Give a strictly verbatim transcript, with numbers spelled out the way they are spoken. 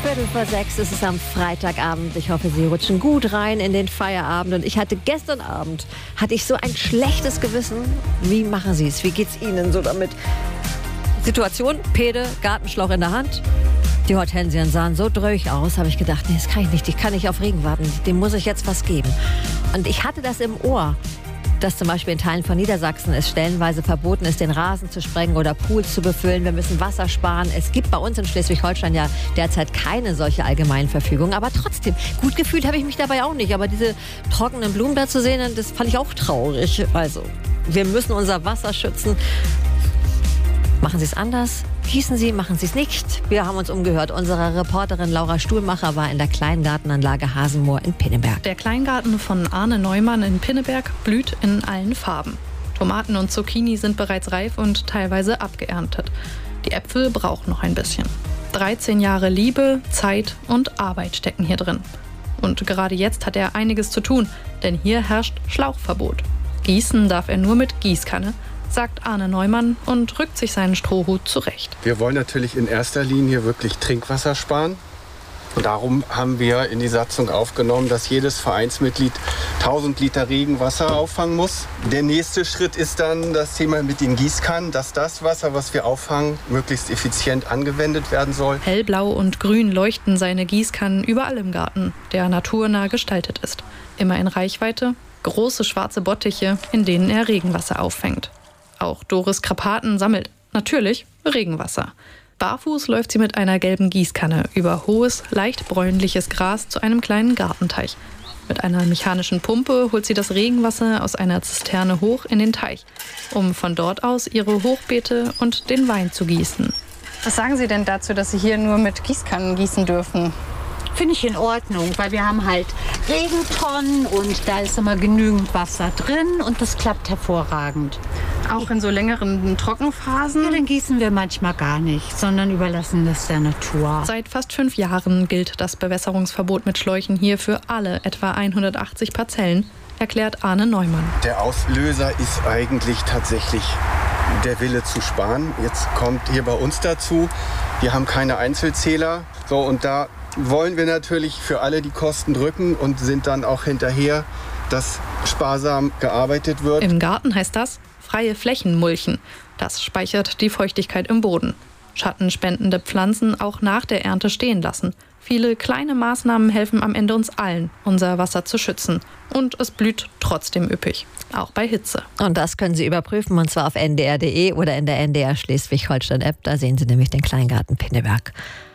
Viertel vor sechs ist es am Freitagabend. Ich hoffe, Sie rutschen gut rein in den Feierabend. Und ich hatte gestern Abend, hatte ich so ein schlechtes Gewissen. Wie machen Sie es? Wie geht's Ihnen so damit? Situation, Pede, Gartenschlauch in der Hand. Die Hortensien sahen so dröch aus, habe ich gedacht, nee, das kann ich nicht. Ich kann nicht auf Regen warten. Dem muss ich jetzt was geben. Und ich hatte das im Ohr, dass zum Beispiel in Teilen von Niedersachsen es stellenweise verboten ist, den Rasen zu sprengen oder Pools zu befüllen. Wir müssen Wasser sparen. Es gibt bei uns in Schleswig-Holstein ja derzeit keine solche allgemeinen Verfügung. Aber trotzdem, gut gefühlt habe ich mich dabei auch nicht. Aber diese trockenen Blumen da zu sehen, das fand ich auch traurig. Also, wir müssen unser Wasser schützen. Machen Sie es anders? Gießen Sie, machen Sie es nicht. Wir haben uns umgehört. Unsere Reporterin Laura Stuhlmacher war in der Kleingartenanlage Hasenmoor in Pinneberg. Der Kleingarten von Arne Neumann in Pinneberg blüht in allen Farben. Tomaten und Zucchini sind bereits reif und teilweise abgeerntet. Die Äpfel brauchen noch ein bisschen. dreizehn Jahre Liebe, Zeit und Arbeit stecken hier drin. Und gerade jetzt hat er einiges zu tun, denn hier herrscht Schlauchverbot. Gießen darf er nur mit Gießkanne, sagt Arne Neumann und rückt sich seinen Strohhut zurecht. Wir wollen natürlich in erster Linie wirklich Trinkwasser sparen. Und darum haben wir in die Satzung aufgenommen, dass jedes Vereinsmitglied tausend Liter Regenwasser auffangen muss. Der nächste Schritt ist dann das Thema mit den Gießkannen, dass das Wasser, was wir auffangen, möglichst effizient angewendet werden soll. Hellblau und grün leuchten seine Gießkannen überall im Garten, der naturnah gestaltet ist. Immer in Reichweite, große schwarze Bottiche, in denen er Regenwasser auffängt. Auch Doris Krapaten sammelt natürlich Regenwasser. Barfuß läuft sie mit einer gelben Gießkanne über hohes, leicht bräunliches Gras zu einem kleinen Gartenteich. Mit einer mechanischen Pumpe holt sie das Regenwasser aus einer Zisterne hoch in den Teich, um von dort aus ihre Hochbeete und den Wein zu gießen. Was sagen Sie denn dazu, dass Sie hier nur mit Gießkannen gießen dürfen? Finde ich in Ordnung, weil wir haben halt Regentonnen und da ist immer genügend Wasser drin und das klappt hervorragend. Auch in so längeren Trockenphasen? Ja, dann gießen wir manchmal gar nicht, sondern überlassen das der Natur. Seit fast fünf Jahren gilt das Bewässerungsverbot mit Schläuchen hier für alle etwa hundertachtzig Parzellen, erklärt Arne Neumann. Der Auslöser ist eigentlich tatsächlich der Wille zu sparen. Jetzt kommt hier bei uns dazu, wir haben keine Einzelzähler. So, und da wollen wir natürlich für alle die Kosten drücken und sind dann auch hinterher, dass sparsam gearbeitet wird. Im Garten heißt das freie Flächen mulchen. Das speichert die Feuchtigkeit im Boden. Schattenspendende Pflanzen auch nach der Ernte stehen lassen. Viele kleine Maßnahmen helfen am Ende uns allen, unser Wasser zu schützen. Und es blüht trotzdem üppig, auch bei Hitze. Und das können Sie überprüfen, und zwar auf n d r punkt d e oder in der N D R Schleswig-Holstein-App. Da sehen Sie nämlich den Kleingarten Pinneberg.